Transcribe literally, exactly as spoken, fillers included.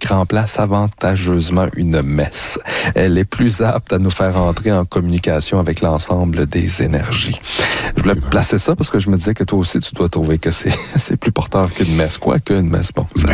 remplace avantageusement une messe. Elle est plus apte à nous faire entrer en communication avec l'ensemble des énergies. Je voulais placer ça parce que je me disais que toi aussi, tu dois trouver que c'est, c'est plus porteur qu'une messe. Quoi qu'une messe, bon. Ça...